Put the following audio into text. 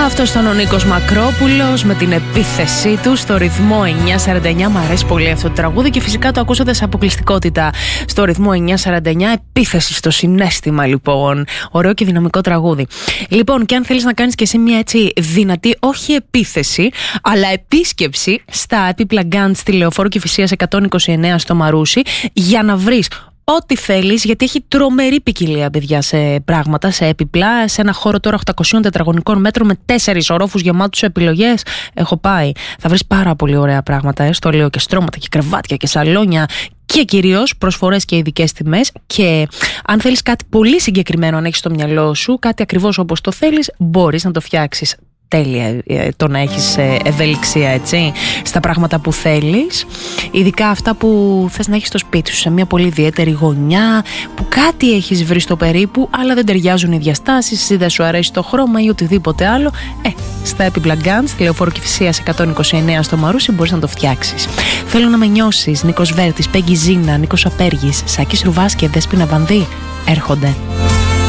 Αυτός ήταν ο Νίκος Μακρόπουλος με την επίθεσή του στο ρυθμό 949. Μ' αρέσει πολύ αυτό το τραγούδι και φυσικά το ακούσατε σε αποκλειστικότητα στο ρυθμό 949. Επίθεση στο συναίσθημα, λοιπόν. Ωραίο και δυναμικό τραγούδι. Λοιπόν, και αν θέλεις να κάνεις και εσύ μια έτσι δυνατή, όχι επίθεση, αλλά επίσκεψη στα επίπλα Γκάντ στη Λεωφόρο Κηφισίας 129 στο Μαρούσι, για να βρεις ό,τι θέλεις, γιατί έχει τρομερή ποικιλία, παιδιά, σε πράγματα, σε έπιπλα. Σε ένα χώρο τώρα 800 τετραγωνικών μέτρων με 4 ορόφους γεμάτους επιλογές. Έχω πάει. Θα βρεις πάρα πολύ ωραία πράγματα. Στο λέω και στρώματα και κρεβάτια και σαλόνια. Και κυρίως προσφορές και ειδικές τιμές. Και αν θέλεις κάτι πολύ συγκεκριμένο, αν έχεις στο μυαλό σου, κάτι ακριβώς όπως το θέλεις, μπορείς να το φτιάξεις. Τέλεια το να έχεις ευελιξία, έτσι, στα πράγματα που θέλεις, ειδικά αυτά που θες να έχεις στο σπίτι σου, σε μια πολύ ιδιαίτερη γωνιά που κάτι έχεις βρει στο περίπου, αλλά δεν ταιριάζουν οι διαστάσεις ή δεν σου αρέσει το χρώμα ή οτιδήποτε άλλο. Στα έπιπλα Γκάντ, στη Λεωφόρο Κηφισίας 129 στο Μαρούσι, μπορείς να το φτιάξεις. Θέλω να με νιώσεις. Νίκος Βέρτης, Πέγγι Ζίνα, Νίκος Απέργης, Σάκης Ρουβάς και Δέσποινα Βανδύ έρχονται.